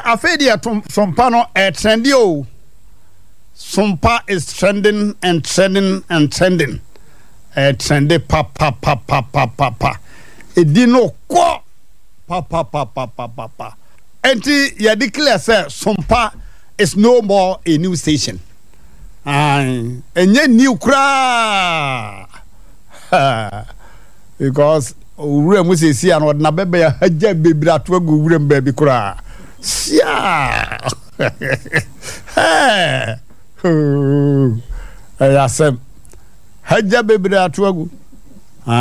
afedi sompa no trendy o. Sompa is trending and trending and trending. Trendy pa. Edi no kwa pa. Enti ya declare say Sompa is no more a new station. Enye new kra. Because ure mu sesi an na bebe ya haja bebra to agu ure mbabi kra. Sia. Ayasem haja bebra to agu